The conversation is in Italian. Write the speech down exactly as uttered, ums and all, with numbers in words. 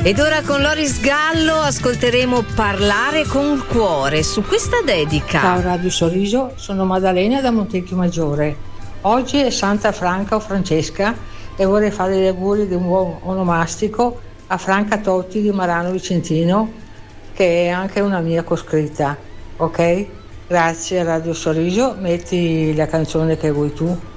Ed ora con Loris Gallo ascolteremo Parlare col cuore su questa dedica. Ciao Radio Sorriso, sono Maddalena da Montecchio Maggiore. Oggi è Santa Franca o Francesca e vorrei fare gli auguri di un buon onomastico a Franca Totti di Marano Vicentino, che è anche una mia coscritta. Ok? Grazie Radio Sorriso, metti la canzone che vuoi tu.